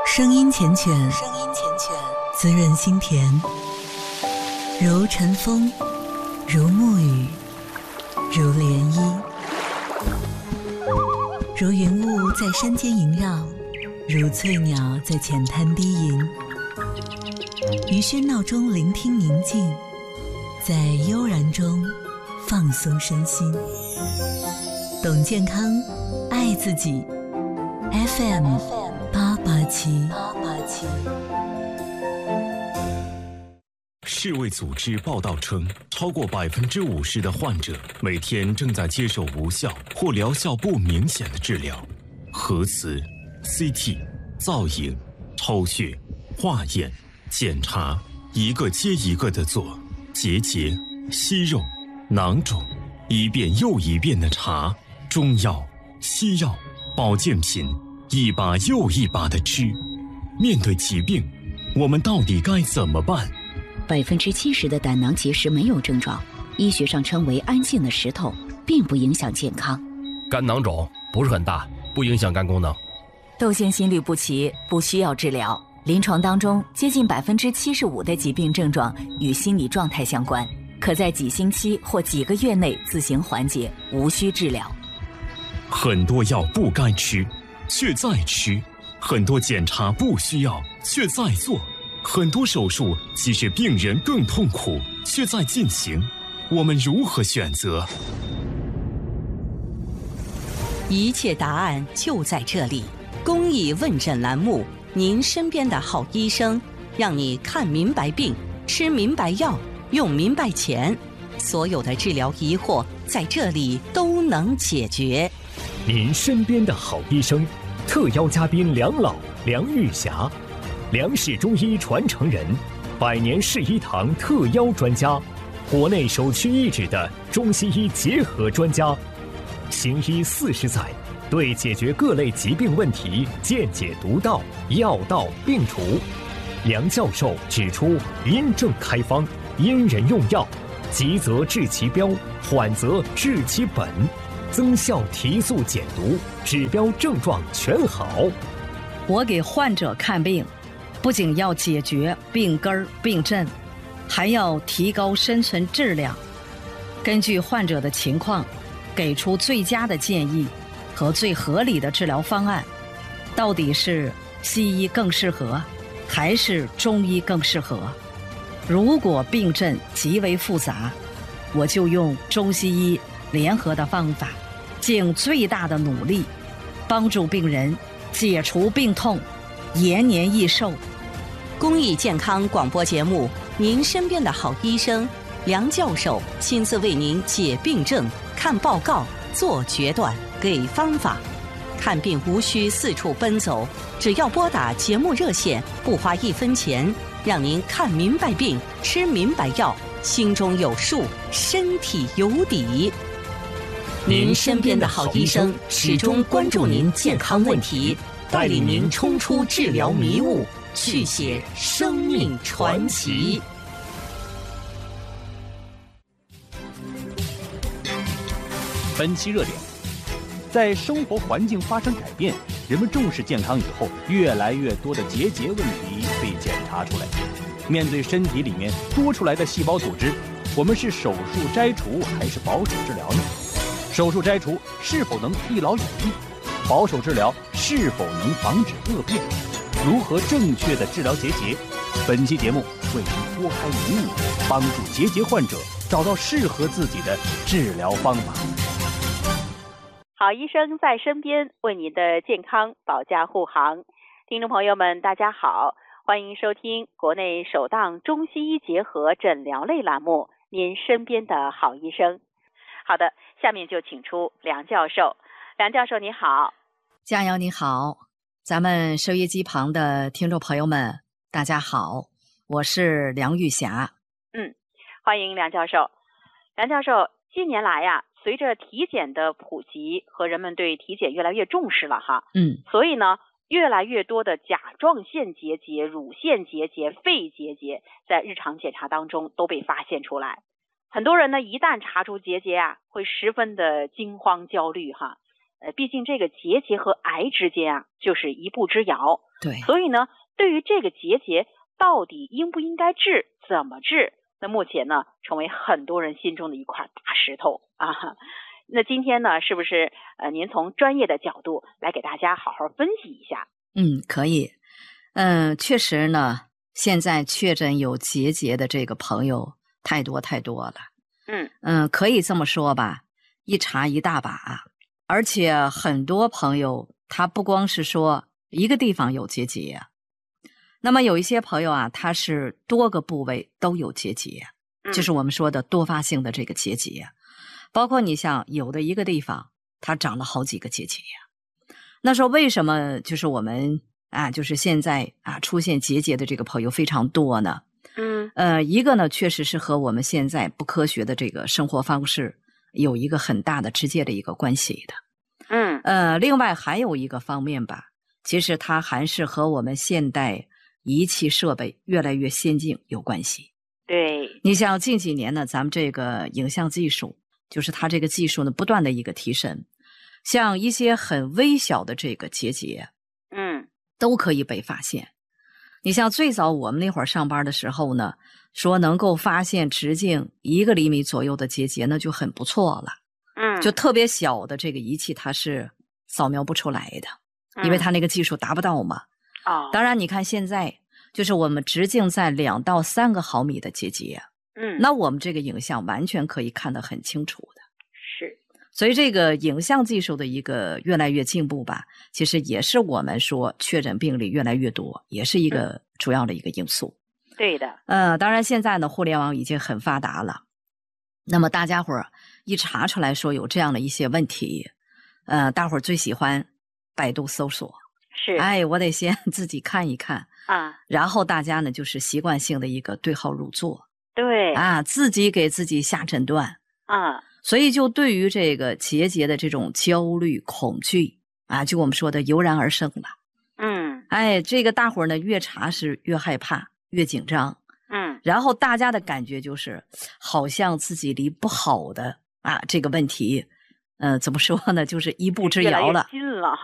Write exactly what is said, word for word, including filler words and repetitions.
声音缱绻，声音缱绻，滋润心田，如晨风，如沐雨，如涟漪，如云雾在山间萦绕，如翠鸟在浅滩低吟。于喧闹中聆听宁静，在悠然中放松身心。懂健康，爱自己。F M 八八七。 世卫组织报道称，超过百分之五十的患者每天正在接受无效或疗效不明显的治疗，核磁、C T、造影、抽血、化验、检查，一个接一个的做，结节、息肉、囊肿，一遍又一遍的查，中药、西药、保健品，一把又一把的吃。面对疾病，我们到底该怎么办？ 百分之七十的胆囊结石没有症状，医学上称为安静的石头，并不影响健康。 肝囊肿不是很大，不影响肝功能。 窦腺心律不齐不需要治疗，临床当中接近百分之七十五的疾病症状与心理状态相关，可在几星期或几个月内自行缓解，无需治疗。 很多药不该吃，却在吃；很多检查不需要，却在做；很多手术其实病人更痛苦，却在进行。我们如何选择？ 一切答案就在这里。公益问诊栏目，您身边的好医生，让你看明白病，吃明白药，用明白钱，所有的治疗疑惑在这里都能解决。 您身边的好医生，特邀嘉宾梁老、梁玉霞，梁氏中医传承人，百年世医堂特邀专家，国内首屈一指的中西医结合专家，行医四十载，对解决各类疾病问题见解独到，药到病除。梁教授指出，因症开方，因人用药，急则治其标，缓则治其本，增效提速减毒，指标症状全好。 我给患者看病，不仅要解决病根儿病症，还要提高生存质量，根据患者的情况给出最佳的建议和最合理的治疗方案。到底是西医更适合还是中医更适合？如果病症极为复杂，我就用中西医联合的方法，尽最大的努力帮助病人解除病痛，延年益寿。 公益健康广播节目，您身边的好医生梁教授亲自为您解病症、看报告、做决断、给方法。看病无需四处奔走，只要拨打节目热线，不花一分钱，让您看明白病，吃明白药，心中有数，身体有底。您身边的好医生始终关注您健康问题，带领您冲出治疗迷雾，续写生命传奇。 本期热点，在生活环境发生改变，人们重视健康以后，越来越多的结节问题被检查出来。面对身体里面多出来的细胞组织，我们是手术摘除还是保守治疗呢？手术摘除是否能一劳永逸？保守治疗是否能防止恶变？如何正确的治疗结节？本期节目为您拨开迷雾，帮助结节患者找到适合自己的治疗方法。 好医生在身边，为您的健康保驾护航。听众朋友们大家好，欢迎收听国内首档中西医结合诊疗类栏目，您身边的好医生。好的，下面就请出梁教授。梁教授你好。 佳瑶你好，咱们收音机旁的听众朋友们大家好，我是梁玉霞。 嗯，欢迎梁教授。梁教授，近年来呀、啊随着体检的普及和人们对体检越来越重视了哈， 嗯， 所以呢，越来越多的甲状腺结节、乳腺结节、肺结节在日常检查当中都被发现出来。很多人呢，一旦查出结节啊，会十分的惊慌焦虑哈。 呃，毕竟这个结节和癌之间啊，就是一步之遥。 对， 所以呢，对于这个结节到底应不应该治，怎么治，那目前呢，成为很多人心中的一块大石头啊。那今天呢，是不是呃，您从专业的角度来给大家好好分析一下？ 嗯，可以。嗯、呃，确实呢，现在确诊有结节的这个朋友太多太多了。 嗯嗯、呃，可以这么说吧，一查一大把，而且很多朋友他不光是说一个地方有结节，那么有一些朋友啊，他是多个部位都有结节，就是我们说的多发性的这个结节。包括你像有的一个地方它长了好几个结节，那说为什么就是我们啊就是现在啊出现结节的这个朋友非常多呢？ 嗯呃一个呢确实是和我们现在不科学的这个生活方式有一个很大的直接的一个关系的。 嗯呃另外还有一个方面吧，其实它还是和我们现代仪器设备越来越先进有关系。 对， 你像近几年呢，咱们这个影像技术就是它这个技术呢不断的一个提升，像一些很微小的这个结节嗯都可以被发现。你像最早我们那会儿上班的时候呢，说能够发现直径一个厘米左右的结节那就很不错了。 嗯， 就特别小的这个仪器它是扫描不出来的，因为它那个技术达不到嘛。 哦， 当然你看现在就是我们直径在两到三个毫米的结节， 嗯， 那我们这个影像完全可以看得很清楚的。 是， 所以这个影像技术的一个越来越进步吧，其实也是我们说确诊病例越来越多，也是一个主要的一个因素。 对的。 呃，当然现在呢，互联网已经很发达了，那么大家伙儿一查出来说有这样的一些问题，呃，大伙儿最喜欢百度搜索。 是， 哎，我得先自己看一看啊， 然后大家呢就是习惯性的一个对号入座。 对啊，自己给自己下诊断啊， 所以就对于这个结节的这种焦虑恐惧啊，就我们说的油然而生了。 嗯， 哎，这个大伙儿呢越查是越害怕越紧张， 嗯， 然后大家的感觉就是好像自己离不好的啊这个问题呃怎么说呢，就是一步之遥了， 越来越近了。